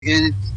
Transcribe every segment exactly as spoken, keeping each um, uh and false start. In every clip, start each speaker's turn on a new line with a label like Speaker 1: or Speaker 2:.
Speaker 1: e,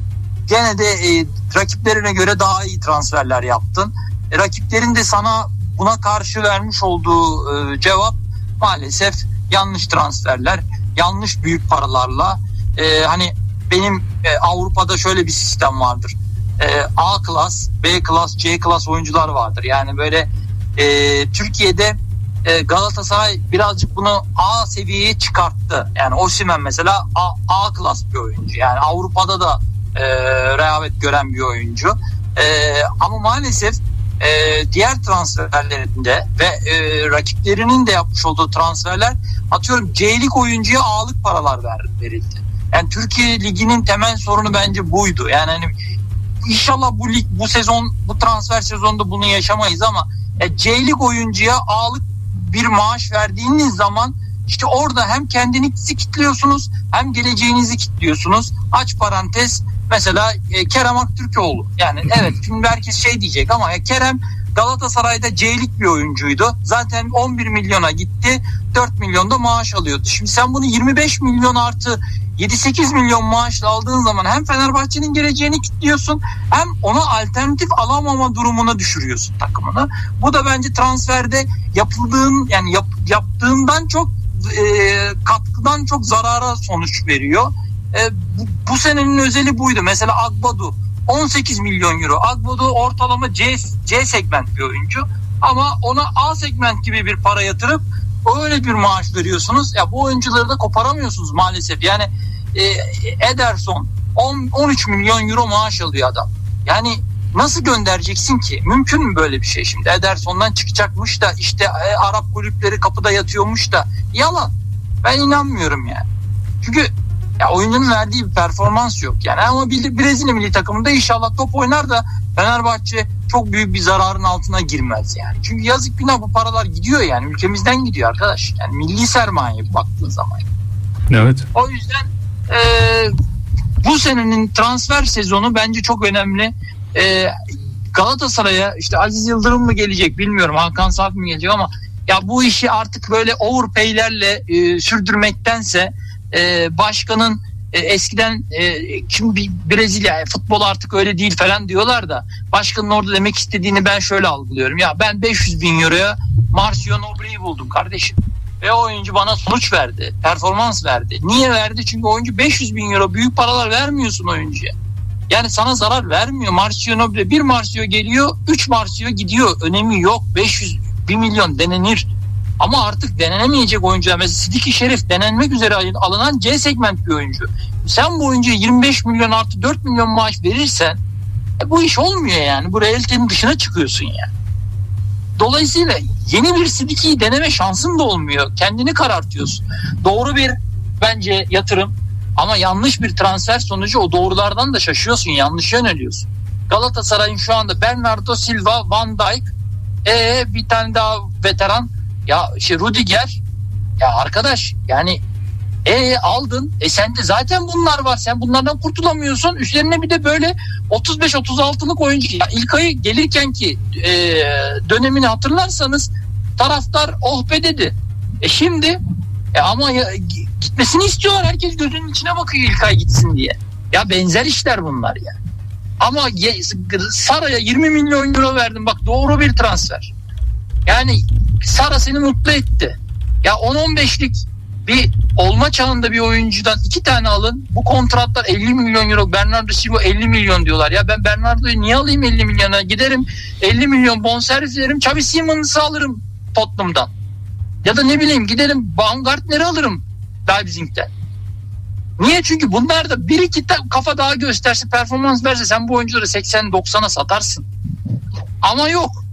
Speaker 1: gene de e, rakiplerine göre daha iyi transferler yaptın. E, rakiplerin de sana buna karşı vermiş olduğu e, cevap maalesef yanlış transferler, yanlış büyük paralarla. E, hani benim e, Avrupa'da şöyle bir sistem vardır. E, A klas, B klas, C klas oyuncular vardır. Yani böyle e, Türkiye'de e, Galatasaray birazcık bunu A seviyeye çıkarttı. Yani Osimhen mesela A, A klas bir oyuncu. Yani Avrupa'da da e, rehavet gören bir oyuncu. E, ama maalesef e, diğer transferlerinde ve e, rakiplerinin de yapmış olduğu transferler, atıyorum C-lig oyuncuya A'lık paralar ver, verildi. Yani Türkiye Ligi'nin temel sorunu bence buydu. Yani hani İnşallah bu lig, bu sezon, bu transfer sezonunda bunu yaşamayız ama e, C-lig oyuncuya A'lık bir maaş verdiğiniz zaman işte orada hem kendinizi kilitliyorsunuz hem geleceğinizi kilitliyorsunuz. Aç parantez mesela e, Kerem Aktürkoğlu. Yani evet, şimdi herkes şey diyecek ama ya Kerem Galatasaray'da C-lig bir oyuncuydu. Zaten on bir milyona gitti. dört milyonda maaş alıyordu. Şimdi sen bunu yirmi beş milyon artı yedi sekiz milyon maaşla aldığın zaman hem Fenerbahçe'nin geleceğini kilitliyorsun hem ona alternatif alamama durumuna düşürüyorsun takımını. Bu da bence transferde yapıldığın yani yap, yaptığından çok e, katkıdan çok zarara sonuç veriyor. E, bu, bu senenin özeli buydu. Mesela Agbadu on sekiz milyon euro. Agbadu ortalama C, C segment bir oyuncu ama ona A segment gibi bir para yatırıp öyle bir maaş veriyorsunuz. Ya bu oyuncuları da koparamıyorsunuz maalesef. Yani e, Ederson on on üç milyon euro maaş alıyor adam. Yani nasıl göndereceksin ki? Mümkün mü böyle bir şey şimdi? Ederson'dan çıkacakmış da işte e, Arap kulüpleri kapıda yatıyormuş da. Yalan. Ben inanmıyorum yani. Çünkü ya oyuncunun verdiği bir performans yok yani. Ama Brezilya milli takımında inşallah top oynar da Fenerbahçe çok büyük bir zararın altına girmez yani. Çünkü yazık günah, bu paralar gidiyor yani. Ülkemizden gidiyor arkadaş. Yani milli sermaye baktığın zaman.
Speaker 2: Evet.
Speaker 1: O yüzden e, bu senenin transfer sezonu bence çok önemli. E, Galatasaray'a işte Aziz Yıldırım mı gelecek bilmiyorum. Hakan Saat mı gelecek ama ya bu işi artık böyle overpay'lerle e, sürdürmektense e, başkanın e, eskiden e, şimdi Brezilya futbol artık öyle değil falan diyorlar da başkanın orada demek istediğini ben şöyle algılıyorum. Ya ben beş yüz bin euroya Marcio Nobre'yi buldum kardeşim. Ve o oyuncu bana sonuç verdi. Performans verdi. Niye verdi? Çünkü oyuncu beş yüz bin euro, büyük paralar vermiyorsun oyuncuya. Yani sana zarar vermiyor. Marcio Nobre, bir Marcio geliyor, üç Marcio gidiyor. Önemi yok. beş yüz, bir milyon denenir. Ama artık denenemeyecek oyuncular. Mesela Sidiki Şerif denenmek üzere alınan C segment bir oyuncu. Sen bu oyuncuya yirmi beş milyon artı dört milyon maaş verirsen e bu iş olmuyor yani. Bu realitenin dışına çıkıyorsun yani. Dolayısıyla yeni bir Sidiki'yi deneme şansın da olmuyor. Kendini karartıyorsun. Doğru bir bence yatırım ama yanlış bir transfer sonucu o doğrulardan da şaşıyorsun. Yanlış yöneliyorsun. Galatasaray'ın şu anda Bernardo Silva, Van Dijk, ee, bir tane daha veteran ya şey Rudiger. Ya arkadaş yani e aldın. E sende zaten bunlar var. Sen bunlardan kurtulamıyorsun. Üstlerine bir de böyle otuz beş otuz altılık oyuncu. Ya İlkay gelirken ki e, dönemini hatırlarsanız taraftar oh be dedi. E şimdi e ama ya, gitmesini istiyorlar. Herkes gözünün içine bakıyor İlkay gitsin diye. Ya benzer işler bunlar ya. Ama ye, Sara'ya yirmi milyon euro verdim. Bak doğru bir transfer. Yani Sara seni mutlu etti. Ya on on beşlik bir olma çağında bir oyuncudan iki tane alın. Bu kontratlar elli milyon euro. Bernardo Silva elli milyon diyorlar. Ya ben Bernardo'yu niye alayım elli milyona? Giderim elli milyon bonservis veririm. Xavi Simons'ı alırım Tottenham'dan. Ya da ne bileyim giderim Baumgartner'i alırım Leipzig'ten. Niye? Çünkü bunlar da bir iki kafa daha gösterse, performans verse sen bu oyuncuları seksen doksana satarsın. Ama yok.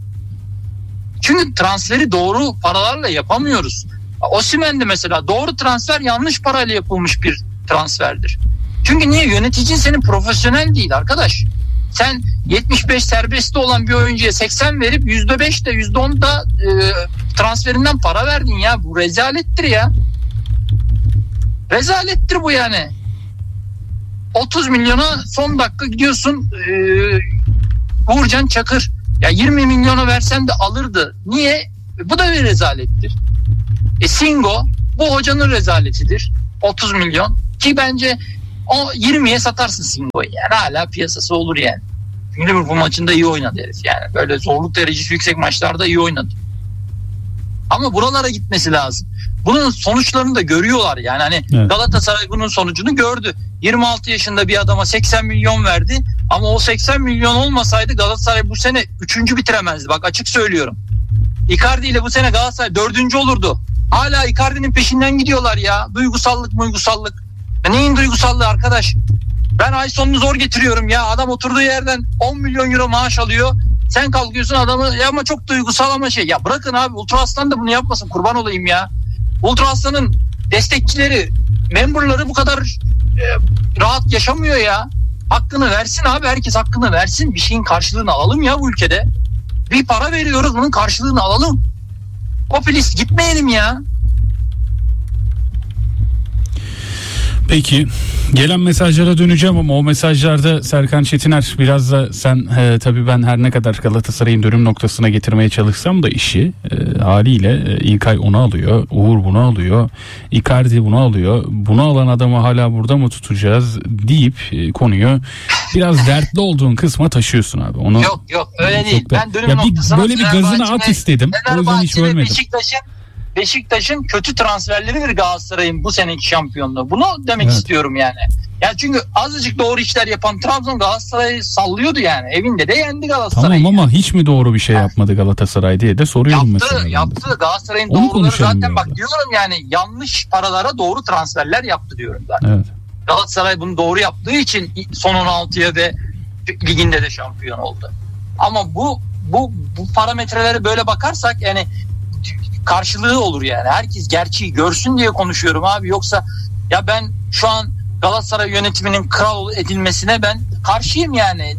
Speaker 1: Çünkü transferi doğru paralarla yapamıyoruz. Osimhen de mesela doğru transfer yanlış parayla yapılmış bir transferdir. Çünkü niye? Yöneticin senin profesyonel değil arkadaş. Sen yetmiş beş serbestte olan bir oyuncuya seksen verip yüzde beş de yüzde on da e, transferinden para verdin ya. Bu rezalettir ya. Rezalettir bu yani. otuz milyona son dakika gidiyorsun e, Uğurcan Çakır. Ya yirmi milyona versen de alırdı. Niye? Bu da bir rezalettir. E Singo bu hocanın rezaletidir. otuz milyon ki bence o yirmiye satarsın Singo'yu yani, hala piyasası olur yani. Çünkü Liverpool maçında iyi oynadı herif yani. Böyle zorluk derecesi yüksek maçlarda iyi oynadı. Ama buralara gitmesi lazım. Bunun sonuçlarını da görüyorlar yani. Hani evet. Galatasaray bunun sonucunu gördü. yirmi altı yaşında bir adama seksen milyon verdi. Ama o seksen milyon olmasaydı Galatasaray bu sene üçüncü bitiremezdi. Bak açık söylüyorum. Icardi ile bu sene Galatasaray dördüncü olurdu. Hala Icardi'nin peşinden gidiyorlar ya. Duygusallık duygusallık. Ya neyin duygusallığı arkadaş? Ben ay sonunu zor getiriyorum ya. Adam oturduğu yerden on milyon euro maaş alıyor. Sen kalkıyorsun adamı ya, ama çok duygusal ama şey. Ya bırakın abi, Ultra Aslan da bunu yapmasın, kurban olayım ya. Ultra Aslan'ın destekçileri, memberları bu kadar e, rahat yaşamıyor ya. Hakkını versin abi, herkes hakkını versin. Bir şeyin karşılığını alalım ya bu ülkede. Bir para veriyoruz, bunun karşılığını alalım. Popülist gitmeyelim ya.
Speaker 2: Peki, gelen mesajlara döneceğim ama o mesajlarda Serkan Çetiner biraz da sen e, tabii ben her ne kadar Galatasaray'ın dönüm noktasına getirmeye çalışsam da işi e, haliyle e, İlkay onu alıyor, Uğur bunu alıyor, Icardi bunu alıyor, bunu alan adamı hala burada mı tutacağız deyip e, konuyu biraz dertli olduğun kısma taşıyorsun abi. Onu
Speaker 1: yok yok öyle değil.
Speaker 2: Da,
Speaker 1: ben dönüm
Speaker 2: ya
Speaker 1: noktasına
Speaker 2: bir, böyle bir gazını at istedim. O yüzden hiç görmedim.
Speaker 1: Beşiktaş'ın Beşiktaş'ın kötü transferleridir Galatasaray'ın bu seneki şampiyonluğu. Bunu demek evet. istiyorum yani. Ya çünkü azıcık doğru işler yapan Trabzon Galatasaray'ı sallıyordu yani. Evinde de yendi Galatasaray.
Speaker 2: Tamam ama hiç mi doğru bir şey yapmadı Galatasaray diye de soruyorum
Speaker 1: yaptı,
Speaker 2: mesela.
Speaker 1: Yaptı. Yaptı. Galatasaray'ın doğruları zaten bak diyorum yani, yanlış paralara doğru transferler yaptı diyorum zaten. Evet. Galatasaray bunu doğru yaptığı için son on altıya ve liginde de şampiyon oldu. Ama bu bu bu parametrelere böyle bakarsak yani karşılığı olur yani. Herkes gerçeği görsün diye konuşuyorum abi. Yoksa ya ben şu an Galatasaray yönetiminin kral edilmesine ben karşıyım yani.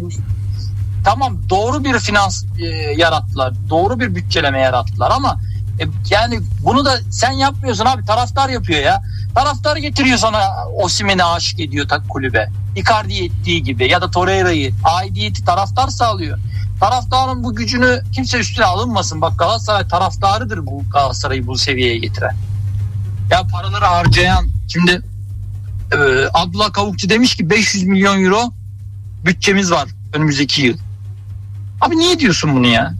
Speaker 1: Tamam, doğru bir finans e, yarattılar. Doğru bir bütçeleme yarattılar ama e, yani bunu da sen yapmıyorsun abi. Taraftar yapıyor ya. Taraftar getiriyor sana, Osimhen'i aşık ediyor tak kulübe. Icardi'yi ettiği gibi ya da Torreira'yı, aidiyeti taraftar sağlıyor. Taraftarın bu gücünü kimse üstüne alınmasın. Bak Galatasaray taraftarıdır bu Galatasaray'ı bu seviyeye getiren. Ya paraları harcayan, şimdi e, Abdullah Kavukçu demiş ki beş yüz milyon euro bütçemiz var önümüzdeki yıl. Abi niye diyorsun bunu ya?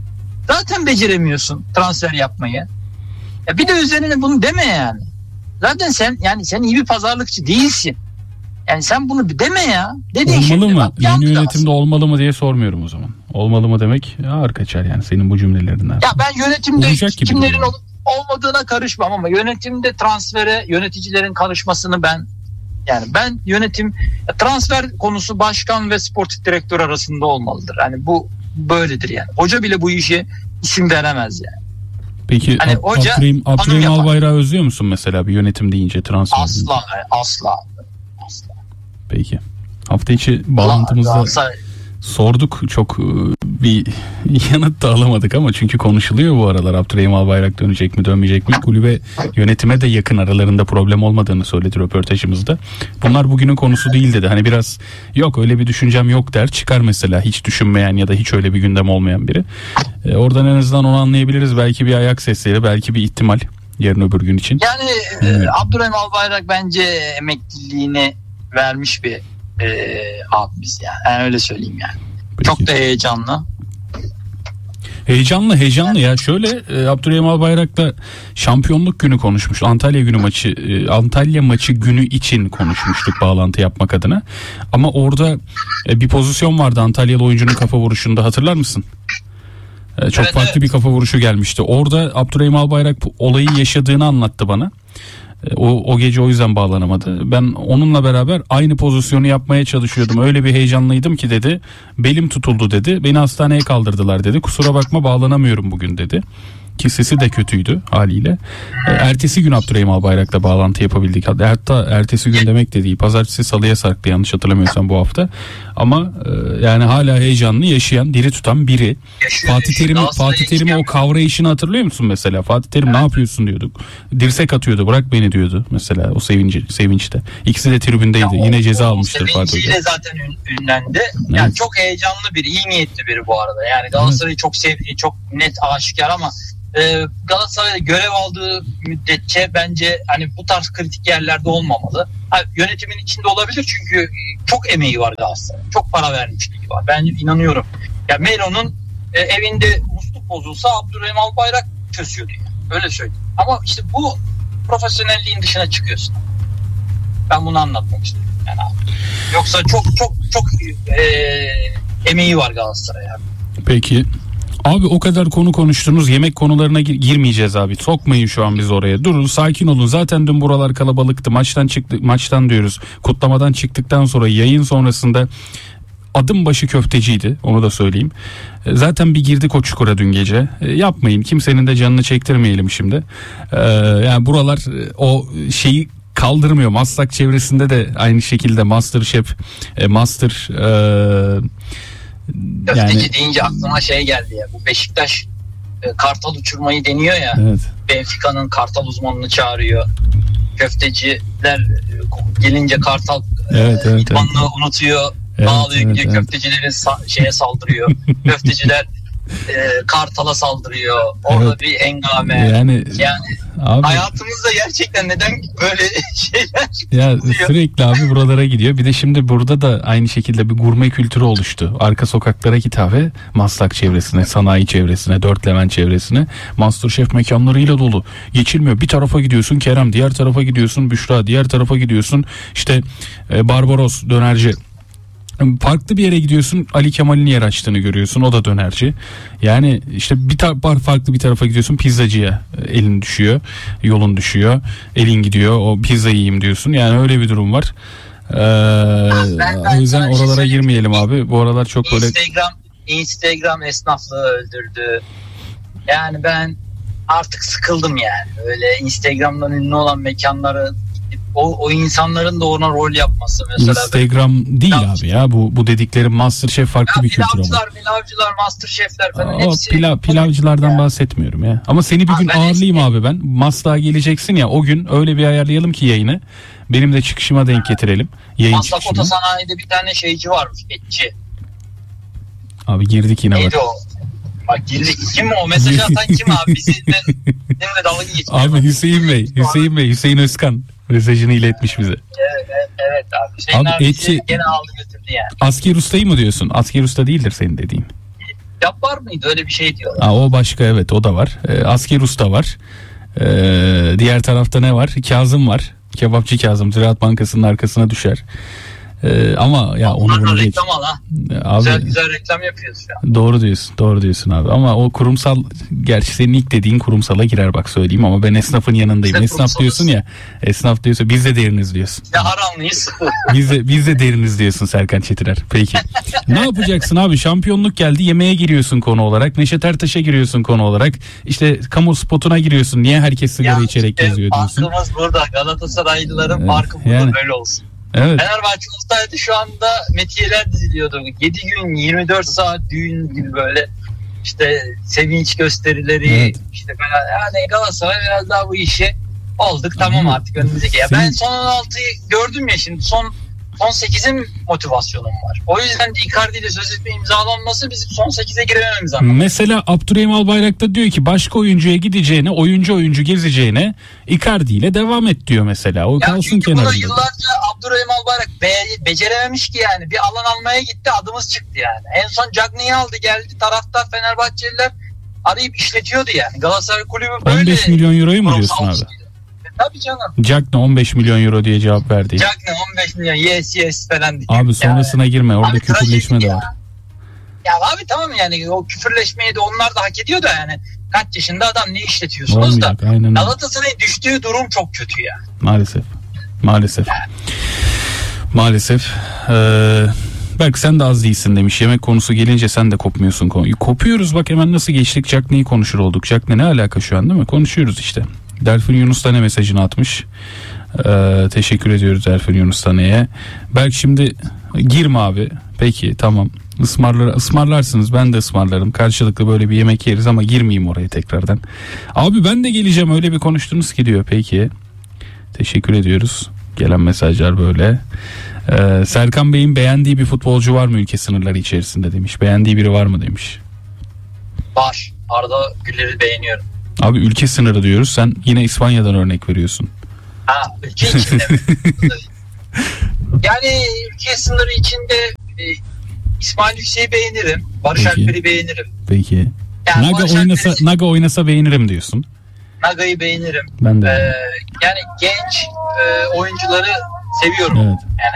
Speaker 1: Zaten beceremiyorsun transfer yapmayı. Ya bir de üzerine bunu deme yani. Zaten sen yani sen iyi bir pazarlıkçı değilsin. Yani sen bunu bir deme ya. Dediğin
Speaker 2: olmalı mı? Bak, yeni yönetimde aslında olmalı mı diye sormuyorum o zaman. Olmalı mı demek ağır kaçar yani senin bu cümlelerinden.
Speaker 1: Ya ben yönetimde kimlerin olup olmadığına karışmam ama yönetimde transfere yöneticilerin karışmasını ben yani ben yönetim transfer konusu başkan ve sportif direktör arasında olmalıdır. Yani bu böyledir yani. Hoca bile bu işe isim veremez yani.
Speaker 2: Peki hani hoca, Abdurrahim, Abdurrahim Albayrak'ı özlüyor musun mesela bir yönetim deyince, transfer
Speaker 1: asla,
Speaker 2: deyince?
Speaker 1: Asla asla.
Speaker 2: Peki. Hafta içi bağlantımızda sorduk, çok bir yanıt da alamadık ama çünkü konuşuluyor bu aralar. Abdurrahim Albayrak dönecek mi dönmeyecek mi? Kulübe yönetime de yakın, aralarında problem olmadığını söyledi röportajımızda. Bunlar bugünün konusu değil dedi. Hani biraz yok öyle bir düşüncem yok der çıkar mesela, hiç düşünmeyen ya da hiç öyle bir gündem olmayan biri. E, oradan en azından onu anlayabiliriz. Belki bir ayak sesleri, belki bir ihtimal yarın öbür gün için.
Speaker 1: Yani e, Abdurrahim Albayrak bence emekliliğini vermiş bir e, abimiz yani. yani öyle söyleyeyim yani. Peki. Çok da heyecanlı.
Speaker 2: Heyecanlı heyecanlı ya. Şöyle e, Abdurrahim Albayrak'la şampiyonluk günü konuşmuş. Antalya günü maçı e, Antalya maçı günü için konuşmuştuk bağlantı yapmak adına. Ama orada e, bir pozisyon vardı Antalyalı oyuncunun kafa vuruşunda, hatırlar mısın? E, çok evet, farklı evet. bir kafa vuruşu gelmişti. Orada Abdurrahim Albayrak olayı yaşadığını anlattı bana. O, o gece o yüzden bağlanamadı. Ben onunla beraber aynı pozisyonu yapmaya çalışıyordum. Öyle bir heyecanlıydım ki dedi. Belim tutuldu dedi. Beni hastaneye kaldırdılar dedi. Kusura bakma bağlanamıyorum bugün dedi. Ki sesi de kötüydü haliyle. Ertesi gün Abdurrahim Albayrak'la bağlantı yapabildik. Hatta ertesi gün demek de değil. Pazartesi salıya sarktı yanlış hatırlamıyorsam bu hafta. Ama yani hala heyecanlı yaşayan, diri tutan biri. Yaşıyor, Fatih Terim'i Fatih Terim'i o kavrayışını hatırlıyor musun mesela? Fatih Terim evet. Ne yapıyorsun diyorduk. Dirsek atıyordu, bırak beni diyordu mesela o sevinci, sevinçte. İkisi de tribündeydi. O, Yine ceza o, almıştır Fatih.
Speaker 1: Sevinciyle zaten ünlendi. Yani evet. Çok heyecanlı biri, iyi niyetli biri bu arada. Yani Galatasaray'ı evet. çok sevdiği, çok net aşikar ama e, Galatasaray'da görev aldığı müddetçe bence hani bu tarz kritik yerlerde olmamalı. Ha, yönetimin içinde olabilir çünkü çok emeği var Galatasaray'a. Çok para vermişliği var. Ben inanıyorum. Ya Melo'nun e, evinde musluk bozulsa Abdurrahim Albayrak çözüyordu yani. Öyle söyleyeyim. Ama işte bu profesyonelliğin dışına çıkıyorsun. Ben bunu anlatmak istiyorum. Yani abi. Yoksa çok çok çok e, emeği var Galatasaray'a.
Speaker 2: Peki. Abi o kadar konu konuştunuz, yemek konularına gir- girmeyeceğiz abi. Sokmayın şu an biz oraya. Durun, sakin olun. Zaten dün buralar kalabalıktı. Maçtan çıktı, maçtan diyoruz. Kutlamadan çıktıktan sonra yayın sonrasında adım başı köfteciydi. Onu da söyleyeyim. Zaten bir girdik o çukura dün gece. Yapmayın. Kimsenin de canını çektirmeyelim şimdi. Ee, yani buralar o şeyi kaldırmıyor. Maslak çevresinde de aynı şekilde MasterChef, e, Master e,
Speaker 1: Köfteci
Speaker 2: yani...
Speaker 1: deyince aklıma şey geldi ya. Bu Beşiktaş e, kartal uçurmayı deniyor ya.
Speaker 2: Evet.
Speaker 1: Benfica'nın kartal uzmanını çağırıyor. Köfteciler e, gelince kartal
Speaker 2: evet, evet,
Speaker 1: idmanını
Speaker 2: evet.
Speaker 1: unutuyor.
Speaker 2: Evet,
Speaker 1: Dağılıyor
Speaker 2: evet,
Speaker 1: gidiyor.
Speaker 2: evet.
Speaker 1: Köftecilerin sa- şeye saldırıyor. Köfteciler e, kartala saldırıyor. Orada
Speaker 2: Evet.
Speaker 1: bir hengame.
Speaker 2: Yani,
Speaker 1: yani
Speaker 2: abi,
Speaker 1: hayatımızda gerçekten neden böyle şeyler
Speaker 2: ya
Speaker 1: oluyor?
Speaker 2: sürekli abi buralara gidiyor. Bir de şimdi burada da aynı şekilde bir gurme kültürü oluştu. Arka sokaklara hitabe, Maslak çevresine, sanayi çevresine, Dört Levent çevresine MasterChef mekanlarıyla dolu. Geçilmiyor. Bir tarafa gidiyorsun Kerem, diğer tarafa gidiyorsun Büşra, diğer tarafa gidiyorsun işte e, Barbaros dönerci. Farklı bir yere gidiyorsun, Ali Kemal'in yer açtığını görüyorsun, o da dönerci. Yani işte bir tar- farklı bir tarafa gidiyorsun, pizzacıya elin düşüyor, yolun düşüyor, elin gidiyor, o pizza yiyeyim diyorsun. Yani öyle bir durum var. Ee,
Speaker 1: ben, ben
Speaker 2: o yüzden
Speaker 1: şey
Speaker 2: oralara girmeyelim abi. Bu aralar çok böyle...
Speaker 1: Instagram, Instagram esnaflığı öldürdü. Yani ben artık sıkıldım yani. Öyle Instagram'dan ünlü olan mekanları, o, o insanların da ona rol yapması mesela.
Speaker 2: Instagram değil pilav, abi ya. Bu bu dediklerim MasterChef farklı
Speaker 1: ya
Speaker 2: bir kültür ama.
Speaker 1: Pilavcılar, pilavcılar, MasterChef'ler falan
Speaker 2: o
Speaker 1: hepsi.
Speaker 2: pilav, pilavcılardan ya. bahsetmiyorum ya. Ama seni bir
Speaker 1: ha,
Speaker 2: gün ağırlayayım eski... abi ben. Maslak'a geleceksin ya, o gün öyle bir ayarlayalım ki yayını. Benim de çıkışıma denk getirelim. Yayın
Speaker 1: Maslak
Speaker 2: çıkışına.
Speaker 1: Otosanayide bir tane şeyci varmış, etçi.
Speaker 2: Abi girdik yine.
Speaker 1: Neydi bak. o? Bak girdik. Kim o? Mesaj atan kim abi? Bizimle, bizimle dalga geçiyor.
Speaker 2: Abi Hüseyin Bey, Hüseyin Bey, Hüseyin Özkan mesajını iletmiş bize.
Speaker 1: Evet, evet, evet abi. Hüseyin
Speaker 2: abi,
Speaker 1: abi
Speaker 2: etçi,
Speaker 1: gene aldı götürdü yani.
Speaker 2: Asker ustayı mı diyorsun? Asker usta değildir senin dediğin.
Speaker 1: Yapar mıydı? Öyle bir şey diyorlar.
Speaker 2: Aa, o başka, evet, o da var. Ee, asker usta var. Ee, diğer tarafta ne var? Kazım var. Kebapçı Kazım. Ziraat Bankası'nın arkasına düşer. Ee, ama ya onu bunu geç.
Speaker 1: Reklam al ha.
Speaker 2: Abi,
Speaker 1: güzel güzel reklam yapıyoruz şu an.
Speaker 2: Doğru diyorsun. Doğru diyorsun abi. Ama o kurumsal, gerçi senin ilk dediğin kurumsala girer bak söyleyeyim, ama ben esnafın yanındayım. Biz Esnaf diyorsun ya. Esnaf diyorsa biz de deriniz diyorsun.
Speaker 1: Ya haramlıyız.
Speaker 2: biz de biz de deriniz diyorsun Serkan Çetiner. Peki. Ne yapacaksın abi? Şampiyonluk geldi. Yemeğe giriyorsun konu olarak. Neşet Ertaş'a giriyorsun konu olarak. İşte kamu spotuna giriyorsun. Niye herkes sigara içerek işte geziyor diyorsun.
Speaker 1: Farkımız burada. Galatasaraylıların evet, farkı burada yani. Böyle olsun.
Speaker 2: Evet.
Speaker 1: Fenerbahçe olsaydı şu anda metiyeler diziliyordu. yedi gün yirmi dört saat düğün gibi böyle işte sevinç gösterileri evet. işte falan. Yani Galatasaray biraz daha bu işi olduk tamam artık önümüzdeki. Ya ben son on altıyı gördüm ya, şimdi son son sekizin motivasyonum var. O yüzden Icardi ile sözleşme imzalanması bizim son sekize girememiz anlamında.
Speaker 2: Mesela Abdurrahim Albayrak da diyor ki başka oyuncuya gideceğine, oyuncu oyuncu gezeceğine Icardi ile devam et diyor mesela. O
Speaker 1: ya
Speaker 2: kalsın kenarında.
Speaker 1: Çünkü yıllarca Abdurrahim Albayrak be- becerememiş ki yani. Bir alan almaya gitti, adımız çıktı yani. En son Cagney'i aldı geldi. Taraftar Fenerbahçeliler arayıp işletiyordu yani. Galatasaray kulübü böyle.
Speaker 2: on beş milyon euroyu mu diyorsun abi?
Speaker 1: Tabii canım.
Speaker 2: Cagney on beş milyon euro diye cevap verdi.
Speaker 1: Cagney on beş milyon yes yes falan diye.
Speaker 2: Abi sonrasına yani. Girme, orada abi, küfürleşme de var.
Speaker 1: Ya. ya abi tamam yani o küfürleşmeyi de onlar da hak ediyor da yani. Kaç yaşında adam, ne işletiyorsunuz Olmayacak, da. Aynen. Galatasaray'ın düştüğü durum çok kötü ya.
Speaker 2: Maalesef. Maalesef. Maalesef. Ee, belki sen de az değilsin demiş. Yemek konusu gelince sen de kopmuyorsun. Kopuyoruz bak, hemen nasıl geçtik. Cagney'i konuşur olduk. Cagney ne alaka şu an değil mi? Konuşuyoruz işte. Delfin Yunus da ne mesajını atmış. Ee, teşekkür ediyoruz Delfin Yunus Tane'ye. Belki şimdi girme abi. Peki tamam. Ismarlar, ısmarlarsınız, ben de ısmarlarım. Karşılıklı böyle bir yemek yeriz ama girmeyeyim oraya tekrardan. Abi ben de geleceğim, öyle bir konuştunuz ki diyor. Peki. Teşekkür ediyoruz. Gelen mesajlar böyle. Ee, Serkan Bey'in beğendiği bir futbolcu var mı ülke sınırları içerisinde demiş. Beğendiği biri var mı demiş.
Speaker 1: Var. Arda Güler'i beğeniyorum.
Speaker 2: Abi ülke sınırı diyoruz. Sen yine İspanya'dan örnek veriyorsun.
Speaker 1: Ha, ülke içinde. Yani ülke sınırı içinde e, İsmail Yüksek'i beğenirim. Barış
Speaker 2: Peki.
Speaker 1: Alper'i beğenirim.
Speaker 2: Peki.
Speaker 1: Yani
Speaker 2: Naga
Speaker 1: Barış
Speaker 2: oynasa
Speaker 1: Alper'i-
Speaker 2: Naga oynasa beğenirim diyorsun.
Speaker 1: Naga'yı beğenirim.
Speaker 2: Ben de.
Speaker 1: Ee, yani genç e, oyuncuları seviyorum.
Speaker 2: Evet.